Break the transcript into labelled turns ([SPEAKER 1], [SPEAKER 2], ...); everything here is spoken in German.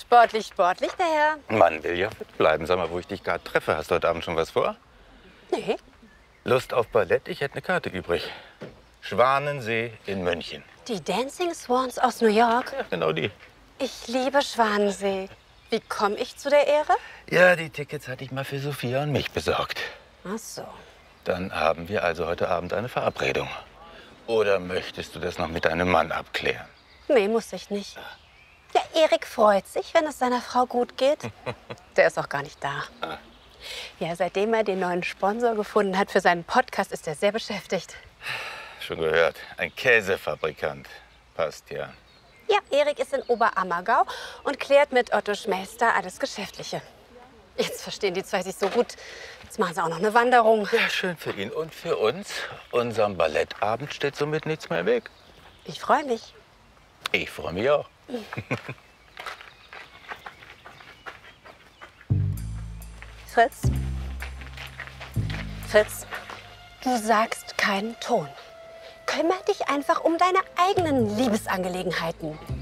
[SPEAKER 1] Sportlich, sportlich, der Herr.
[SPEAKER 2] Man will ja fit bleiben. Sag mal, wo ich dich gerade treffe. Hast du heute Abend schon was vor?
[SPEAKER 1] Nee.
[SPEAKER 2] Lust auf Ballett? Ich hätte eine Karte übrig. Schwanensee in München.
[SPEAKER 1] Die Dancing Swans aus New York?
[SPEAKER 2] Ja, genau die.
[SPEAKER 1] Ich liebe Schwanensee. Wie komme ich zu der Ehre?
[SPEAKER 2] Ja, die Tickets hatte ich mal für Sophia und mich besorgt.
[SPEAKER 1] Ach so.
[SPEAKER 2] Dann haben wir also heute Abend eine Verabredung. Oder möchtest du das noch mit deinem Mann abklären?
[SPEAKER 1] Nee, muss ich nicht. Ja, Erik freut sich, wenn es seiner Frau gut geht. Der ist auch gar nicht da. Ja, seitdem er den neuen Sponsor gefunden hat für seinen Podcast, ist er sehr beschäftigt.
[SPEAKER 2] Schon gehört. Ein Käsefabrikant. Passt ja.
[SPEAKER 1] Ja, Erik ist in Oberammergau und klärt mit Otto Schmelster alles Geschäftliche. Jetzt verstehen die zwei sich so gut. Jetzt machen sie auch noch eine Wanderung.
[SPEAKER 2] Ja, schön für ihn und für uns. Unserem Ballettabend steht somit nichts mehr im Weg.
[SPEAKER 1] Ich freue mich.
[SPEAKER 2] Ich freue mich auch.
[SPEAKER 1] Fritz? Fritz, du sagst keinen Ton. Kümmer dich einfach um deine eigenen Liebesangelegenheiten.